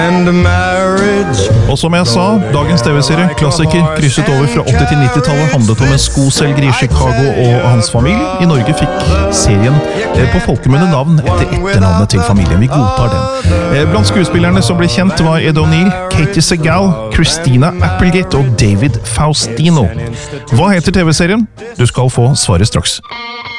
Og som jeg sa, dagens TV-serie, klassiker, krysset over fra 80- til 90-tallet, handlet om en skoselger i Chicago og hans familie. I Norge fikk serien på folkemunne navn etter etternavnet til familien. Vi godtar den. Blant skuespillerne som ble kjent var Ed O'Neill, Katie Segal, Christina Applegate og David Faustino. Hva heter TV-serien? Du skal få svaret straks.